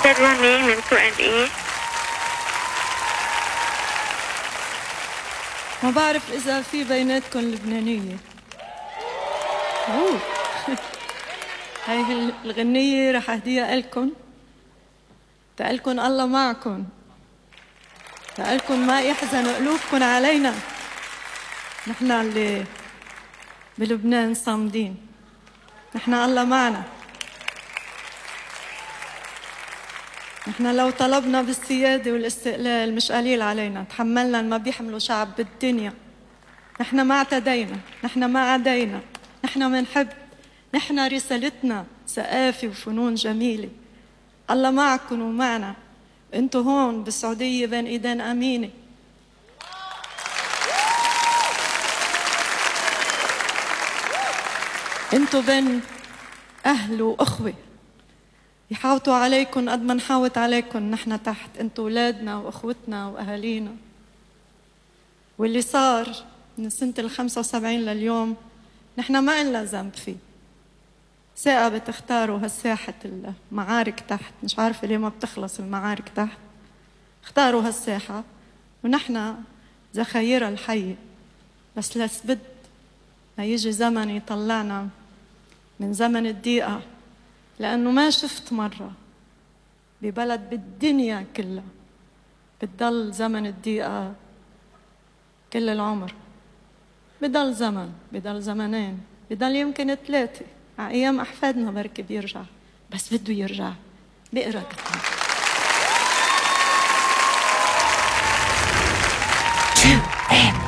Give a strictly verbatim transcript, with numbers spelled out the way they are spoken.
روني من كيو اند اي. ما بعرف إذا في بيناتكم لبنانية. أوه. هاي الغنية رح أهديها لكم، تقلكن الله معكم، تقلكن ما يحزن قلوبكن علينا نحن اللي بلبنان صامدين، نحن الله معنا. نحن لو طلبنا بالسيادة والاستقلال مش قليل علينا، تحملنا ما بيحملوا شعب بالدنيا. نحن ما اعتدينا، نحن ما عدينا، نحن منحب، نحن رسالتنا ثقافة وفنون جميلة. الله معكم ومعنا، انتو هون بالسعودية بين ايدين امينة. انتو بين اهل واخوة يحاوطوا عليكم قد ما نحاوط عليكم نحن تحت. انتو اولادنا واخوتنا واهالينا. واللي صار من سنة الخمسة وسبعين لليوم نحن ما إلنا ذنب فيه. ثاقبة تختاروا هالساحة المعارك تحت، مش عارفة ليه ما بتخلص المعارك تحت. اختاروا هالساحة ونحن ذخايرها الحية، بس لسبد ما يجي زمن يطلعنا من زمن الضيقة، لأنه ما شفت مرة ببلد بالدنيا كلها بتضل زمن الضيقة كل العمر. بضل زمن، بضل زمنين، بضل يمكن ثلاثة، على أيام أحفادنا بركي بيرجع، بس بده يرجع بإرادتنا.